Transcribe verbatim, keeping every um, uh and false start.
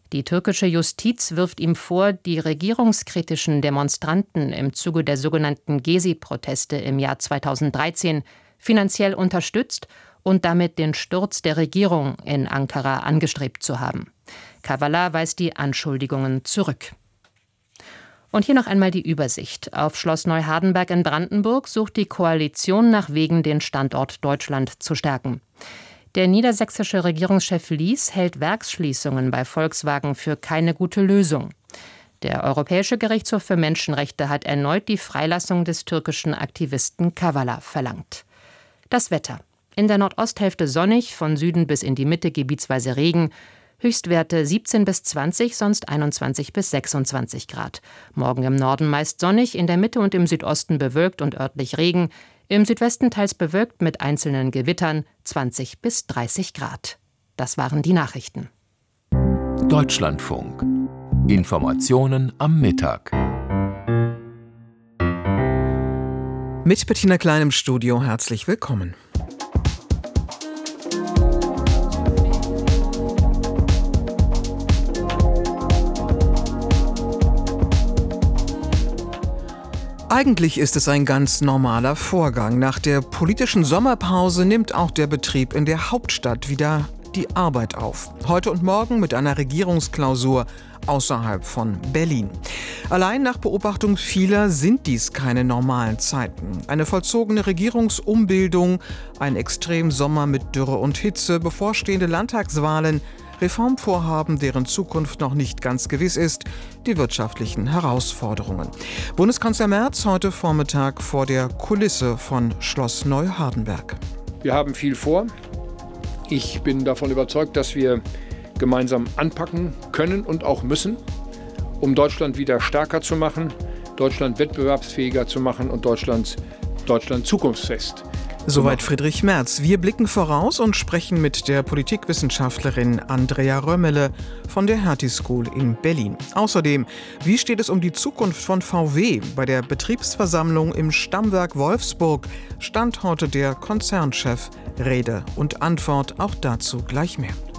Die türkische Justiz wirft ihm vor, die regierungskritischen Demonstranten im Zuge der sogenannten Gezi-Proteste im Jahr zweitausenddreizehn finanziell unterstützt und damit den Sturz der Regierung in Ankara angestrebt zu haben. Kavala weist die Anschuldigungen zurück. Und hier noch einmal die Übersicht. Auf Schloss Neuhardenberg in Brandenburg sucht die Koalition nach Wegen, den Standort Deutschland zu stärken. Der niedersächsische Regierungschef Lies hält Werksschließungen bei Volkswagen für keine gute Lösung. Der Europäische Gerichtshof für Menschenrechte hat erneut die Freilassung des türkischen Aktivisten Kavala verlangt. Das Wetter. In der Nordosthälfte sonnig, von Süden bis in die Mitte gebietsweise Regen. Höchstwerte siebzehn bis zwanzig, sonst einundzwanzig bis sechsundzwanzig Grad. Morgen im Norden meist sonnig, in der Mitte und im Südosten bewölkt und örtlich Regen. Im Südwesten teils bewölkt mit einzelnen Gewittern, zwanzig bis dreißig Grad. Das waren die Nachrichten. Deutschlandfunk. Informationen am Mittag. Mit Bettina Klein im Studio, herzlich willkommen. Eigentlich ist es ein ganz normaler Vorgang. Nach der politischen Sommerpause nimmt auch der Betrieb in der Hauptstadt wieder die Arbeit auf. Heute und morgen mit einer Regierungsklausur außerhalb von Berlin. Allein nach Beobachtung vieler sind dies keine normalen Zeiten. Eine vollzogene Regierungsumbildung, ein Extremsommer mit Dürre und Hitze, bevorstehende Landtagswahlen, Reformvorhaben, deren Zukunft noch nicht ganz gewiss ist, die wirtschaftlichen Herausforderungen. Bundeskanzler Merz heute Vormittag vor der Kulisse von Schloss Neuhardenberg. Wir haben viel vor. Ich bin davon überzeugt, dass wir gemeinsam anpacken können und auch müssen, um Deutschland wieder stärker zu machen, Deutschland wettbewerbsfähiger zu machen und Deutschland, Deutschland zukunftsfest. Soweit Friedrich Merz. Wir blicken voraus und sprechen mit der Politikwissenschaftlerin Andrea Römmele von der Hertie School in Berlin. Außerdem, wie steht es um die Zukunft von V W? Bei der Betriebsversammlung im Stammwerk Wolfsburg stand heute der Konzernchef Rede und Antwort, auch dazu gleich mehr.